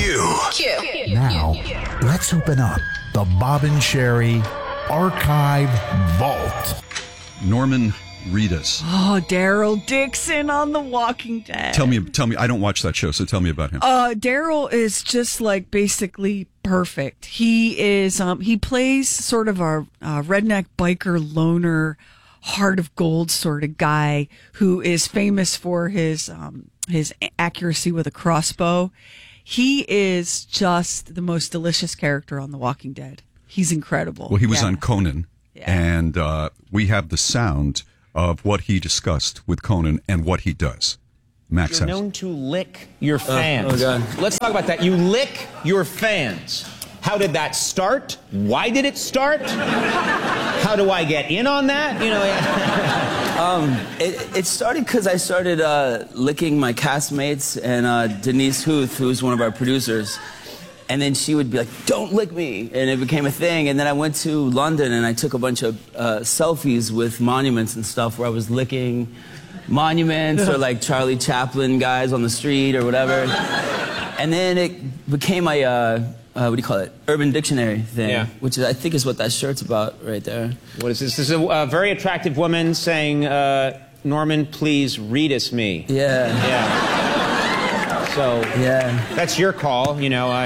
Now, let's open up the Bob and Sherry Archive Vault. Norman Reedus. Oh, Daryl Dixon on The Walking Dead. Tell me. I don't watch that show, so tell me about him. Daryl is just like basically perfect. He is. He plays sort of a redneck biker loner, heart of gold sort of guy who is famous for his accuracy with a crossbow. He is just the most delicious character on The Walking Dead. He's incredible. Well, he was on Conan, and we have the sound of what he discussed with Conan and what he does. Max, you're known to lick your fans. Oh God. Let's talk about that. You lick your fans. How did that start? Why did it start? How do I get in on that? You know. It started because I started licking my castmates and Denise Huth, who's one of our producers. And then she would be like, "Don't lick me," and it became a thing. And then I went to London and I took a bunch of selfies with monuments and stuff where I was licking monuments or like Charlie Chaplin guys on the street or whatever. And then it became a what do you call it? Urban Dictionary thing, which is, I think is what that shirt's about right there. What is this? This is a very attractive woman saying, "Norman, please read us me." Yeah. Yeah. So that's your call, you know.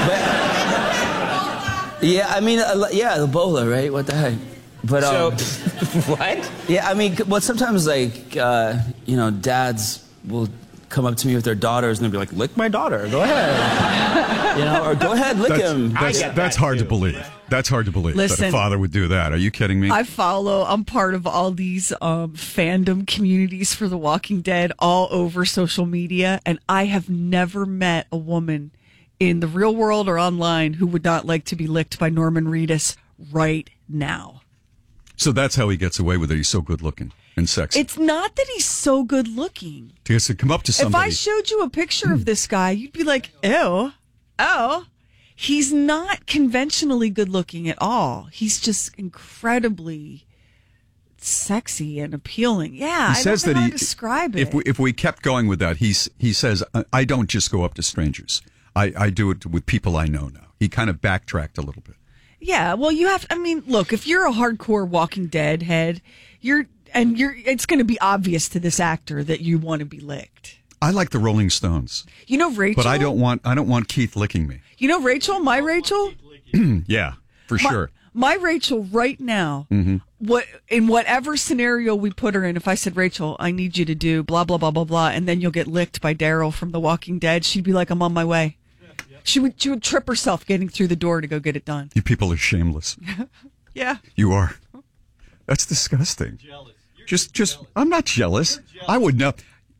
Yeah, I mean, Ebola, right? What the heck? But so, what? Yeah, I mean, but sometimes like you know, dads will come up to me with their daughters and they'll be like, "Lick my daughter, go ahead," you know, or "Go ahead, lick him." That's hard to believe. That's hard to believe that a father would do that. Are you kidding me? I'm part of all these fandom communities for The Walking Dead all over social media, and I have never met a woman in the real world or online who would not like to be licked by Norman Reedus right now. So that's how he gets away with it. He's so good looking and sexy. It's not that he's so good looking. He has to come up to somebody. If I showed you a picture of this guy, you'd be like, ew, oh. He's not conventionally good looking at all. He's just incredibly sexy and appealing. Yeah, I don't know how to describe it. If we kept going with that, he says, "I don't just go up to strangers. I do it with people I know now." He kind of backtracked a little bit. Yeah, well, you have. I mean, look, if you're a hardcore Walking Dead head, it's going to be obvious to this actor that you want to be licked. I like the Rolling Stones. You know Rachel? But I don't want Keith licking me. You know Rachel? My Rachel? Yeah, for sure. My Rachel right now, in whatever scenario we put her in, if I said, "Rachel, I need you to do blah, blah, blah, blah, blah," and then you'll get licked by Daryl from The Walking Dead, she'd be like, "I'm on my way." She would trip herself getting through the door to go get it done. You people are shameless. Yeah. You are. That's disgusting. Just I'm not jealous. I would know.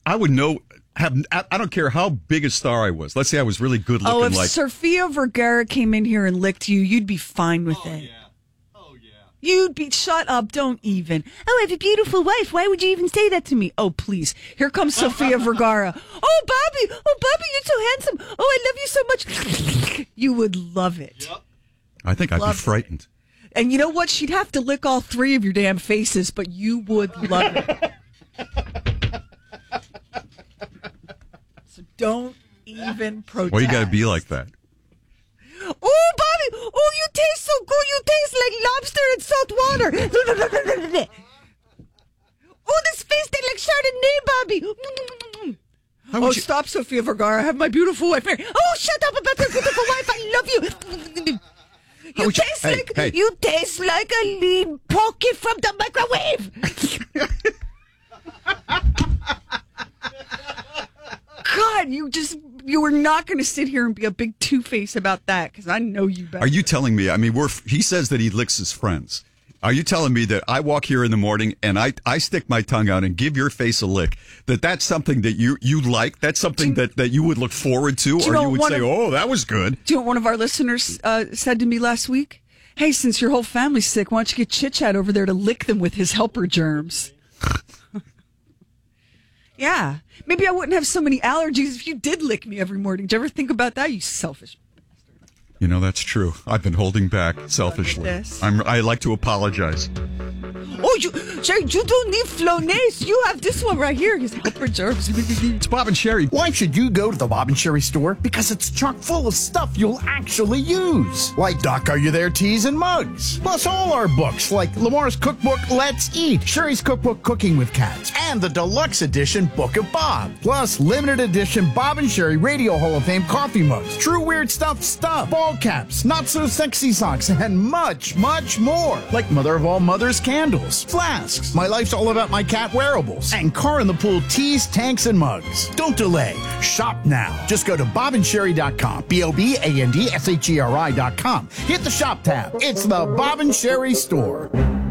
I don't care how big a star I was. Let's say I was really good looking. Oh, if Sofia Vergara came in here and licked you, you'd be fine with it. Oh, yeah. You'd be, shut up, don't even. "Oh, I have a beautiful wife. Why would you even say that to me?" Oh, please. Here comes Sofia Vergara. "Oh, Bobby, you're so handsome. Oh, I love you so much." You would love it. Yep. I think I'd be frightened. And you know what? She'd have to lick all three of your damn faces, but you would love it. So don't even protest. Well, you got to be like that. "Oh, Bobby! Oh, you taste so good. You taste like lobster in salt water." "Oh, this face tastes like Chardonnay, Bobby." Stop, Sofia Vergara. I have my beautiful wife here. "Oh, shut up about your beautiful wife. I love you." You taste like a lean pocket from the microwave. God, you were not going to sit here and be a big two-face about that, because I know you better. Are you telling me? I mean, he says that he licks his friends. Are you telling me that I walk here in the morning and I stick my tongue out and give your face a lick? That's something that you like? That's something that you would look forward to? Or you would say, "Oh, that was good"? Do you know what one of our listeners said to me last week? "Hey, since your whole family's sick, why don't you get Chit Chat over there to lick them with his helper germs?" Yeah. Maybe I wouldn't have so many allergies if you did lick me every morning. Did you ever think about that, you selfish bastard? You know, that's true. I've been holding back selfishly. I like to apologize. Oh, Jerry, you don't need Flonase. You have this one right here. His helper germs. It's Bob and Sherry. Why should you go to the Bob and Sherry store? Because it's chock full of stuff you'll actually use. Like Doc, Are You There teas and mugs. Plus all our books like Lamar's cookbook, Let's Eat, Sherry's cookbook, Cooking with Cats, and the deluxe edition Book of Bob. Plus limited edition Bob and Sherry Radio Hall of Fame coffee mugs, True Weird Stuff, ball caps, Not So Sexy socks, and much, much more. Like Mother of All Mothers candles, flasks, My Life's All About My Cat wearables, and Car in the Pool teas, tanks, and mugs. Don't delay. Shop now. Just go to bobandsherry.com. BOBANDSHERI.com. Hit the shop tab. It's the Bob and Sherry store.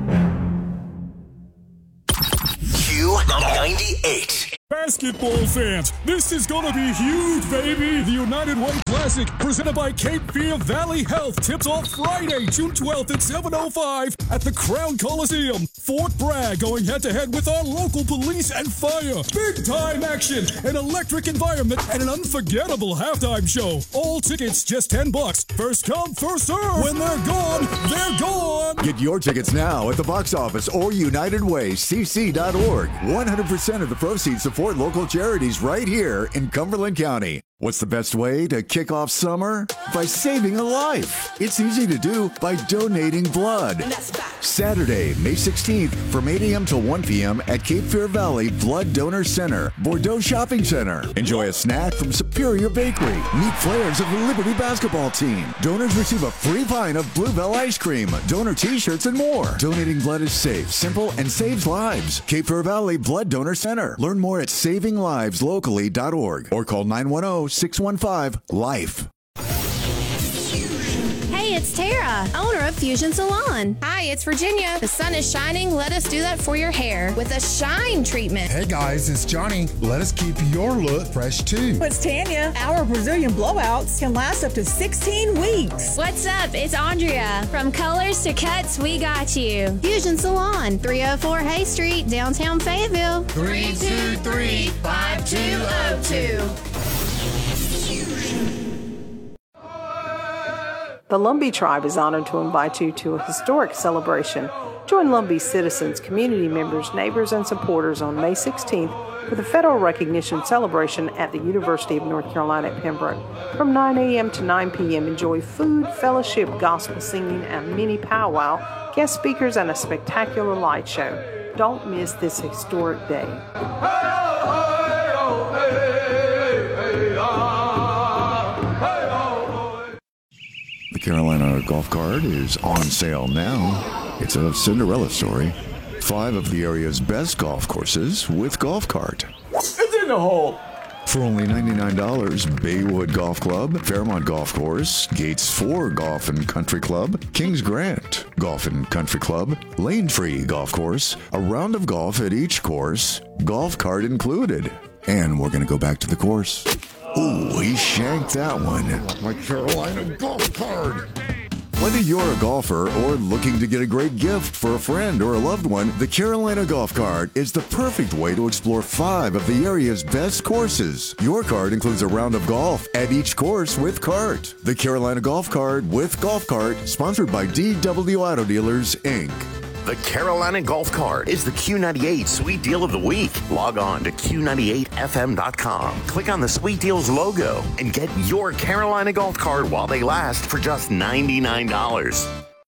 Q98. Basketball fans, this is gonna be huge, baby! The United Way Classic, presented by Cape Fear Valley Health, tips off Friday, June 12th at 7:05 at the Crown Coliseum. Fort Bragg going head-to-head with our local police and fire. Big-time action, an electric environment, and an unforgettable halftime show. All tickets just $10. First come, first serve. When they're gone, they're gone. Get your tickets now at the box office or UnitedWayCC.org. 100% of the proceeds support local charities right here in Cumberland County. What's the best way to kick off summer? By saving a life. It's easy to do by donating blood. Saturday, May 16th from 8 a.m. to 1 p.m. at Cape Fear Valley Blood Donor Center, Bordeaux Shopping Center. Enjoy a snack from Superior Bakery. Meet players of the Liberty basketball team. Donors receive a free pint of Bluebell ice cream, donor t-shirts, and more. Donating blood is safe, simple, and saves lives. Cape Fear Valley Blood Donor Center. Learn more at savingliveslocally.org or call 910-615-LIFE. Hey, it's Tara, owner of Fusion Salon. Hi, it's Virginia. The sun is shining. Let us do that for your hair with a shine treatment. Hey guys, it's Johnny. Let us keep your look fresh too. It's Tanya. Our Brazilian blowouts can last up to 16 weeks. What's up? It's Andrea. From colors to cuts, we got you. Fusion Salon, 304 Hay Street, downtown Fayetteville. 323-5202. The Lumbee Tribe is honored to invite you to a historic celebration. Join Lumbee citizens, community members, neighbors, and supporters on May 16th for the Federal Recognition Celebration at the University of North Carolina at Pembroke. From 9 a.m. to 9 p.m., enjoy food, fellowship, gospel singing, and mini powwow, guest speakers, and a spectacular light show. Don't miss this historic day. The Carolina Golf Cart is on sale now. It's a Cinderella story. 5 of the area's best golf courses with Golf Cart. It's in the hole! For only $99, Baywood Golf Club, Fairmont Golf Course, Gates 4 Golf and Country Club, Kings Grant Golf and Country Club, Lane Tree Golf Course, a round of golf at each course, Golf Cart included. And we're going to go back to the course. Ooh, he shanked that one. My Carolina Golf Cart. Whether you're a golfer or looking to get a great gift for a friend or a loved one, the Carolina Golf Cart is the perfect way to explore 5 of the area's best courses. Your cart includes a round of golf at each course with cart. The Carolina Golf Cart with Golf Cart, sponsored by DW Auto Dealers, Inc. The Carolina Golf Cart is the Q98 Sweet Deal of the Week. Log on to Q98FM.com. Click on the Sweet Deals logo and get your Carolina Golf Cart while they last for just $99.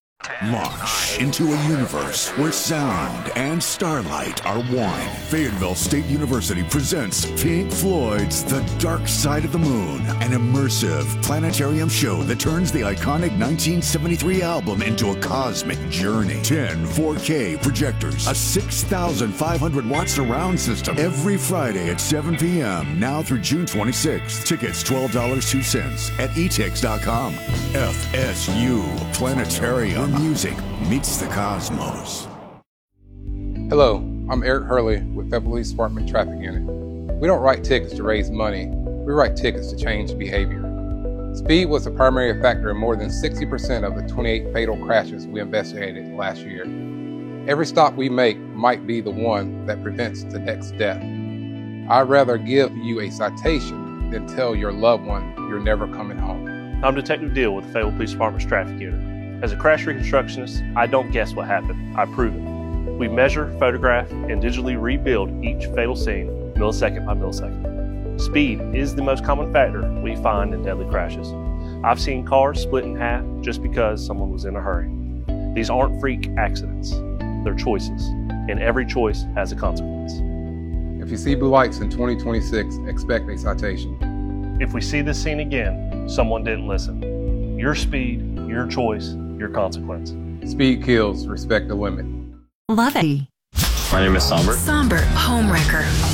Launch into a universe where sound and starlight are one. Fayetteville State University presents Pink Floyd's The Dark Side of the Moon, an immersive planetarium show that turns the iconic 1973 album into a cosmic journey. 10 4K projectors, a 6,500 watt surround system, every Friday at 7 p.m., now through June 26th. Tickets $12.02 at etix.com. FSU Planetarium. Music meets the cosmos. Hello, I'm Eric Hurley with Fayetteville Police Department Traffic Unit. We don't write tickets to raise money. We write tickets to change behavior. Speed was the primary factor in more than 60% of the 28 fatal crashes we investigated last year. Every stop we make might be the one that prevents the next death. I'd rather give you a citation than tell your loved one you're never coming home. I'm Detective Deal with the Fayetteville Police Department's Traffic Unit. As a crash reconstructionist, I don't guess what happened, I prove it. We measure, photograph, and digitally rebuild each fatal scene millisecond by millisecond. Speed is the most common factor we find in deadly crashes. I've seen cars split in half just because someone was in a hurry. These aren't freak accidents, they're choices, and every choice has a consequence. If you see blue lights in 2026, expect a citation. If we see this scene again, someone didn't listen. Your speed, your choice, your consequence. Speed kills, respect the limit. Love it. My name is Somber. Somber, homewrecker.